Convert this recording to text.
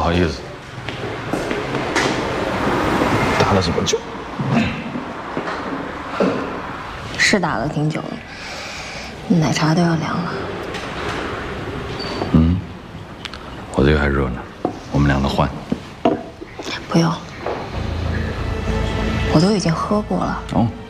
好意思，打了这么久， 是打了挺久的，奶茶都要凉了。 我这个还热呢，我们两个换。 不用，我都已经喝过了。 哦。